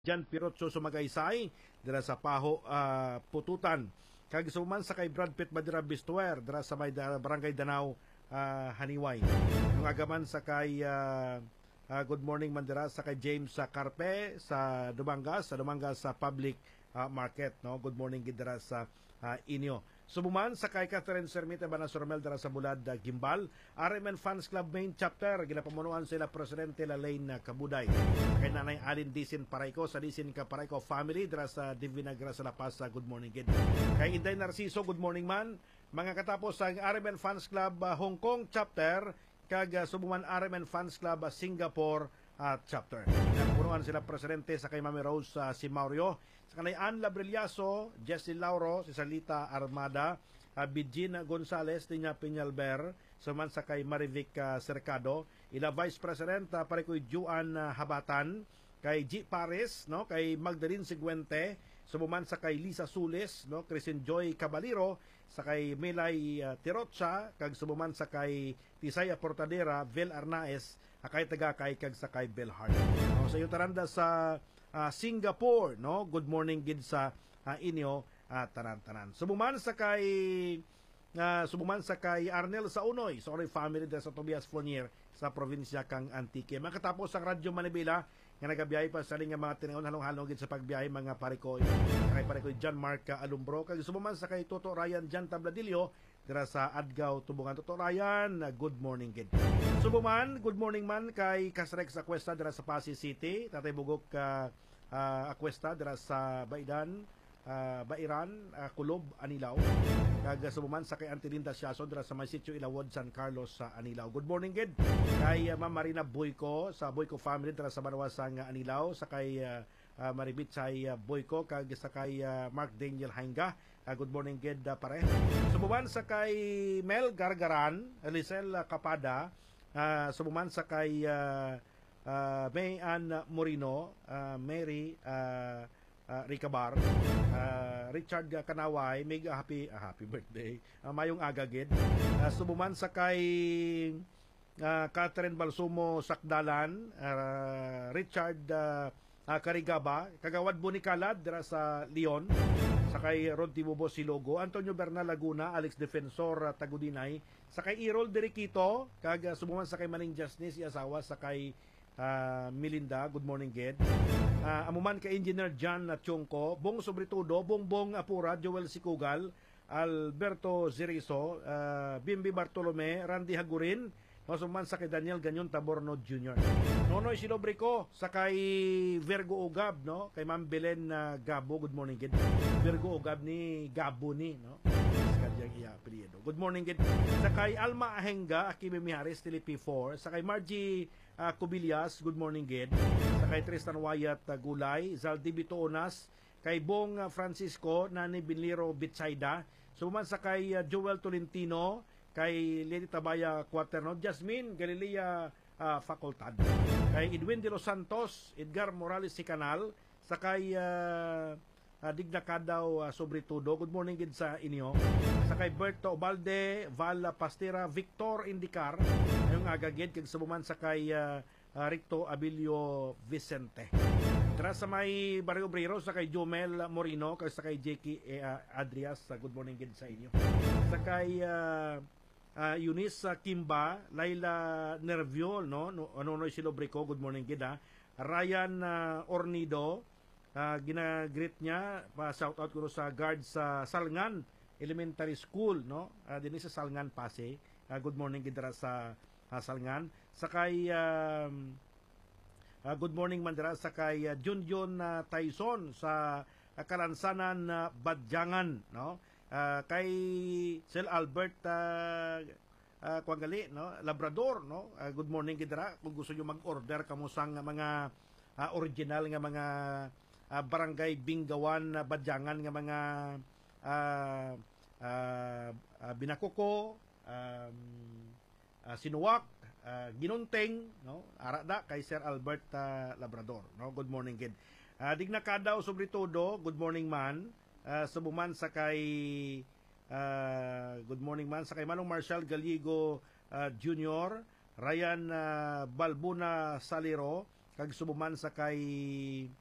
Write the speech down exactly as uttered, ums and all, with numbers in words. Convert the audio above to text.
Jan Pirotso Sumagaysay dira sa Paho uh, Pututan. Kag suman sa kay Brad Pitt Madira Bistuer dira sa may da, Barangay Danau uh, Haniway. Yung agaman sa kay uh, uh, good morning Mandira sa kay James sa Carpe sa Dumangas, sa Dumangas sa Public uh, Market, no. Good morning gid dira sa uh, inyo. Sumuman sa kay Catherine Sermita Banasormel dara sa Bulad uh, Gimbal, R M N Fans Club Main Chapter ginapamunuan sila Presidente Lalaine Kabuday. Kay Nanay Alin Disin Parayko sa Disin ka Parayko family dara sa Divinagra sa La Paz. Good morning gid. Kay Inday Narciso, good morning man. Mga katapos ang R M N Fans Club uh, Hong Kong Chapter kag uh, Sumuman R M N Fans Club uh, Singapore uh, Chapter. Napunuan sila Presidente sa kay Mami Rose uh, si Maurio, sa kanay Ann Labrillaso, Jessie Lauro, si Salita Armada, uh, Virginia Gonzales, Tinya Peñalver, suman sa kay Marivic uh, Cercado, ila Vice President uh, pare ko'y Juan uh, Habatan, kay G. Pares, no, kay Magdalene Siguente, sumuman sa kay Lisa Sules, no, Crescent Joy Cabaliro, sa kay Melay uh, Tirotsa, kag sumuman sa kay Tisaya Portadera, Vel Arnaez, akay taga kay kag sa kay Belhard. No, sa iyo taranda sa uh, Singapore, no, good morning gid sa uh, inyo uh, tanan-tanan. Sumuman sa kay uh, sumuman sa kay Arnel Saunoy, sorry family dira sa Tobias Fournier sa probinsya kang Antique. Makatapos ang Radyo Manibela nga nagabiyahe pa sa linga mga tinangon halong-halong gid sa pagbiyahe mga parikoy. Kay parikoy John Mark Alumbro, kag sumuman sa kay Toto Ryan Jan Tabladillo dira sa Adgaw Tubungan. Toto Ryan, good morning gid. Sumuman, good morning man kay Casrex Aquesta dira sa Pasig City, Tatay Bugok ka uh, uh, Aquesta dira sa Baidan, uh, Bairan, uh, Kulob, Anilaw. Kag sumuman sa kay Antilinda Siaso dira sa may sitio Ilawod, San Carlos sa Anilaw. Good morning gid kay uh, Ma'am Marina Boyko sa Boyko family dira sa Banawasang uh, Anilaw, sa kay uh, uh, Maribit Chay uh, Boyko, kag sa kay uh, Mark Daniel Hainga. Uh, good morning gid uh, pare. Sumuman sa kay Mel Gargaran, Elisel uh, Kapada, uh, sumuman sa kay uh, uh, May Ann Morino, uh, Mary uh, Uh, Ricabar, uh, Richard Kanaway, mega happy uh, happy birthday. Uh, mayong agagid. Uh, sumuman sa kay uh, Catherine Balsumo Sakdalan, uh, Richard uh, uh, Karigaba, Kagawad Bunikalad dira sa Leon, sa kay Rod Tibubo Silogo, Antonio Bernal Laguna, Alex Defensor uh, Tagudinay, sa kay Irol Deriquito, kag uh, sumuman sa kay Maning Jasnis, si asawa sa kay Uh, Milinda, good morning gid. Uh, amuman kay Engineer John Chongko, Bong Sobritudo, Bongbong Apura, Joel Sikugal, Alberto Zirizo, uh, Bimbi Bartolome, Randy Hagurin, masuman sa kay Daniel Ganyon Taborno Junior Nonoy Silobrico, sa kay Virgo Ugab, no? Kay Ma'am Belen uh, Gabo, good morning gid. Virgo Ugab ni Gabo ni, no? Kadyang iya apelyido. Good morning gid. Sa kay Alma Ahenga, Akimi Mihares, Tili P four, sa kay Margie uh, Cubillas, good morning gid. Sa kay Tristan Wyatt uh, Gulay, Zaldi Bitonas, kay Bong uh, Francisco, Nani Binliro Bitsaida, suman sa kay uh, Joel Tolentino, kay Lady Tabaya Quaterno, Jasmine Galilea uh, Facultad, kay Edwin de los Santos, Edgar Morales Sicanal, sa kay uh, Uh, Digna Kadaw uh, Sobritudo, good morning gid sa inyo. Sa kay Berto Obalde, Val Pastera, Victor Indicar, ayong agagid kag sumuman sa kay uh, uh, Ricto Abilio Vicente. Tara sa may Barrio Obrero, sa kay Jomel Morino, kag sa kay Jackie uh, Adrias, uh, good morning gid sa inyo. Sa kay uh, uh, Eunice uh, Kimba, Laila Nerviol, no, no ano no Silobrico, good morning gid ha. Ryan uh, Ornido, Uh, ginagreet niya, pa shout out ko sa guard sa Salngan Elementary School, no? Uh, din sa Salngan Pasay. Uh, good morning gidra sa uh, Salngan. Sa kay um, uh, good morning mandira sa kay uh, Junjun uh, Tyson sa uh, Kalansanan uh, Badjangan, no? Uh, kay Sir Albert uh, uh, Kwangali, no? Labrador, no? Uh, good morning gidra kung gusto niyo mag-order kamo sang mga uh, original nga mga Uh, barangay Bingawan, uh, Badyangan nga mga uh, uh, uh, Binakuko, um, uh, Sinuwak, uh, Ginunteng, no? Arada kay Sir Albert uh, Labrador, no? Good morning gid. Uh, Digna Kadaw Sobritudo, good morning man. Uh, Subuman sa kay uh, good morning man sa kay Manong Marshall Galigo uh, Junior, Ryan uh, Balbuna Saliro, kag subuman sa kay